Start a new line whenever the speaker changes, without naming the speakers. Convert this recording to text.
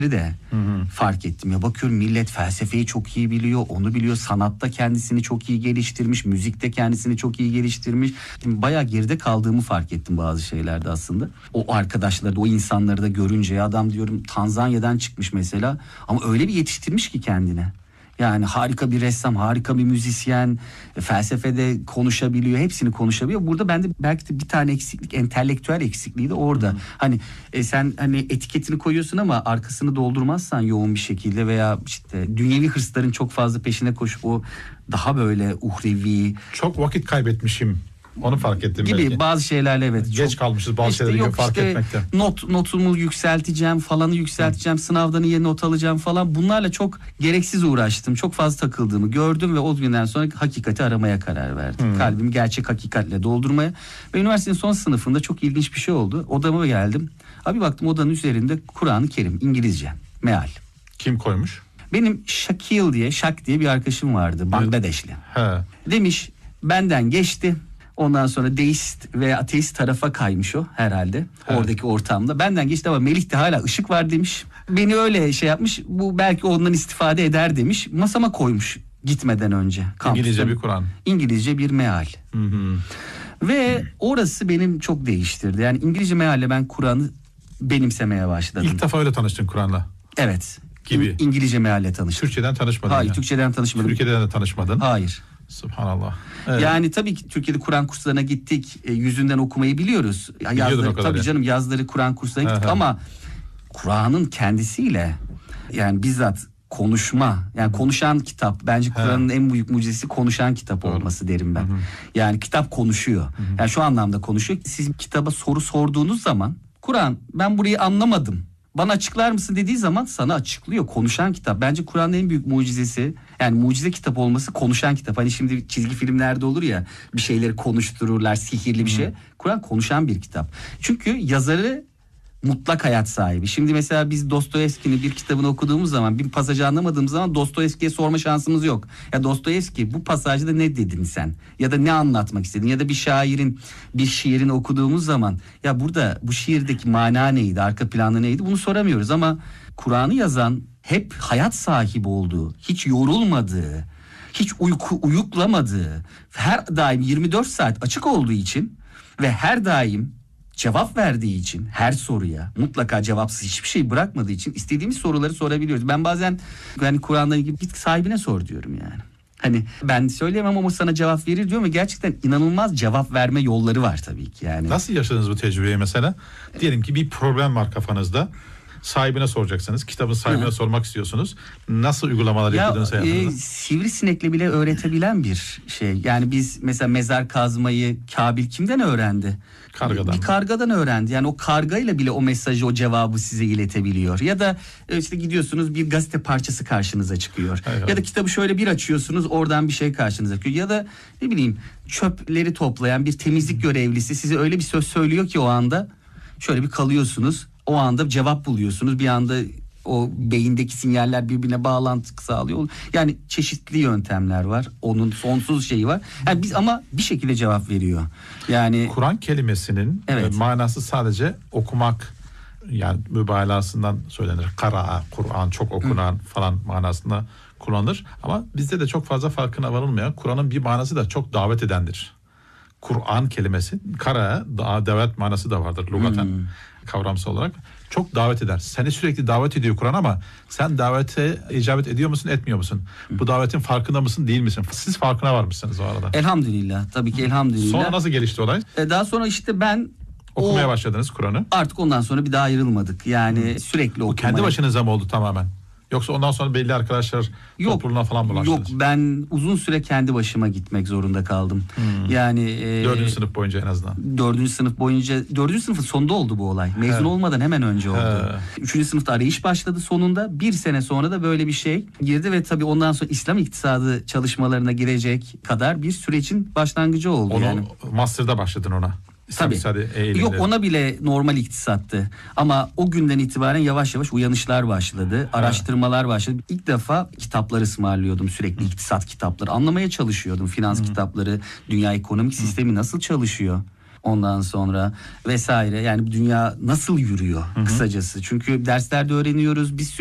de fark ettim. Ya bakıyorum millet felsefeyi çok iyi biliyor, onu biliyor. Sanatta kendisini çok iyi geliştirmiş, müzikte kendisini çok iyi geliştirmiş. Bayağı geride kaldığımı fark ettim bazı şeylerde aslında. O arkadaşları da, o insanları da görünce adam diyorum Tanzanya'dan çıkmış mesela ama öyle bir yetiştirmiş ki kendine. Yani harika bir ressam, harika bir müzisyen, felsefede konuşabiliyor, hepsini konuşabiliyor. Burada bende belki de bir tane eksiklik, entelektüel eksikliği de orada. Hani sen hani etiketini koyuyorsun ama arkasını doldurmazsan yoğun bir şekilde veya işte dünyevi hırsların çok fazla peşine koşup o daha böyle uhrevi.
Çok vakit kaybetmişim. Onu fark ettim
gibi
belki.
bazı şeylerle evet.
Geç kalmışız bazı şeyleri
yok
fark etmekte.
Notumu yükselteceğim, falanı yükselteceğim, sınavdan iyi not alacağım falan. Bunlarla çok gereksiz uğraştım. Çok fazla takıldığımı gördüm ve o günden sonra hakikati aramaya karar verdim. Kalbimi gerçek hakikatle doldurmaya. Ve üniversitenin son sınıfında çok ilginç bir şey oldu. Odama geldim. Abi baktım odanın üzerinde Kur'an-ı Kerim, İngilizce, meal.
Kim koymuş?
Benim Şak diye bir arkadaşım vardı, Bangladeşli. Demiş benden geçti. Ondan sonra deist ve ateist tarafa kaymış o herhalde. Oradaki ortamda. Benden geçti ama Melih'te hala ışık var demiş. Beni öyle şey yapmış. Bu belki ondan istifade eder demiş. Masama koymuş gitmeden önce.
İngilizce bir Kur'an.
İngilizce bir meal. Ve orası benim çok değiştirdi. Yani İngilizce mealle ben Kur'an'ı benimsemeye başladım.
İlk defa öyle tanıştın Kur'an'la.
Evet.
Gibi.
İngilizce mealle tanıştım.
Türkçeden tanışmadın.
Hayır,
yani.
Türkçeden tanışmadım.
Türkiye'den de tanışmadın.
Hayır.
Subhanallah. Evet.
Yani tabii ki Türkiye'de Kur'an kurslarına gittik. Yüzünden okumayı biliyoruz. Yazları, tabii canım yazları Kur'an kurslarına gittik ama Kur'an'ın kendisiyle yani bizzat konuşma, yani konuşan kitap. Bence Kur'an'ın en büyük mucizesi konuşan kitap olması derim ben. Yani kitap konuşuyor. Yani şu anlamda konuşuyor. Siz kitaba soru sorduğunuz zaman Kur'an ben burayı anlamadım, bana açıklar mısın dediği zaman sana açıklıyor. Konuşan kitap. Bence Kur'an'ın en büyük mucizesi, yani mucize kitap olması konuşan kitap. Hani şimdi çizgi filmlerde olur ya, bir şeyleri konuştururlar, sihirli bir şey. Kur'an konuşan bir kitap. Çünkü yazarı mutlak hayat sahibi. Şimdi mesela biz Dostoyevski'nin bir kitabını okuduğumuz zaman, bir pasajı anlamadığımız zaman Dostoyevski'ye sorma şansımız yok. Ya Dostoyevski bu pasajda ne dedin sen? Ya da ne anlatmak istedin? Ya da bir şairin bir şiirini okuduğumuz zaman ya burada bu şiirdeki mana neydi? Arka planı neydi? Bunu soramıyoruz ama Kur'an'ı yazan hep hayat sahibi olduğu, hiç yorulmadığı, hiç uyuklamadığı, her daim 24 saat açık olduğu için ve her daim cevap verdiği için her soruya mutlaka cevapsız hiçbir şey bırakmadığı için istediğimiz soruları sorabiliyoruz. Ben bazen yani Kur'an'la ilgili git sahibine sor diyorum yani. Hani ben söyleyemem ama sana cevap verir diyorum ve gerçekten inanılmaz cevap verme yolları var tabii ki yani.
Nasıl yaşadınız bu tecrübeyi mesela? Diyelim ki bir problem var kafanızda. Sahibine soracaksınız. Kitabın sahibine sormak istiyorsunuz. Nasıl uygulamalar yapıyordunuz hayatınızda?
Sivrisinekle bile öğretebilen bir şey. Yani biz mesela mezar kazmayı Kabil kimden öğrendi?
Kargadan.
Bir kargadan öğrendi. Yani o kargayla bile o mesajı, o cevabı size iletebiliyor. Ya da işte gidiyorsunuz bir gazete parçası karşınıza çıkıyor.
Evet.
Ya da kitabı şöyle bir açıyorsunuz, oradan bir şey karşınıza çıkıyor. Ya da ne bileyim çöpleri toplayan bir temizlik görevlisi size öyle bir söz söylüyor ki o anda şöyle bir kalıyorsunuz. O anda cevap buluyorsunuz. Bir anda o beyindeki sinyaller birbirine bağlantı sağlıyor. Yani çeşitli yöntemler var. Onun sonsuz şeyi var. Yani biz ama bir şekilde cevap veriyor. Yani
Kur'an kelimesinin manası sadece okumak, yani mübalağasından söylenir. Kara, Kur'an çok okunan falan manasında kullanılır. Ama bizde de çok fazla farkına varılmayan Kur'an'ın bir manası da çok davet edendir. Kur'an kelimesi kara, davet manası da vardır lugaten. Kavramsal olarak çok davet eder. Seni sürekli davet ediyor Kur'an ama sen davete icabet ediyor musun, etmiyor musun? Bu davetin farkında mısın, değil misin? Siz farkına varmışsınız o arada.
Elhamdülillah. Tabii ki elhamdülillah.
Sonra nasıl gelişti olay?
Daha sonra işte ben
okumaya başladınız Kur'an'ı.
Artık ondan sonra bir daha ayrılmadık. Yani sürekli okumaya.
Kendi başınıza mı oldu tamamen? Yoksa ondan sonra belli arkadaşlar topluluğuna falan mı bulaştınız?
Yok, ben uzun süre kendi başıma gitmek zorunda kaldım. Yani
4. sınıf boyunca en azından.
4. sınıf boyunca, 4. sınıfın sonunda oldu bu olay. Mezun olmadan hemen önce oldu. 3. sınıfta arayış başladı sonunda. Bir sene sonra da böyle bir şey girdi ve tabii ondan sonra İslam iktisadı çalışmalarına girecek kadar bir sürecin başlangıcı oldu.
Onu
yani.
master'da başladın ona.
Tabii. Yok, ona bile normal iktisattı. Ama o günden itibaren yavaş yavaş uyanışlar başladı. Araştırmalar başladı. İlk defa kitaplar ısmarlıyordum sürekli, iktisat kitapları. Anlamaya çalışıyordum finans kitapları, dünya ekonomik sistemi nasıl çalışıyor. ondan sonra vesaire. Yani dünya nasıl yürüyor kısacası. Çünkü derslerde öğreniyoruz, biz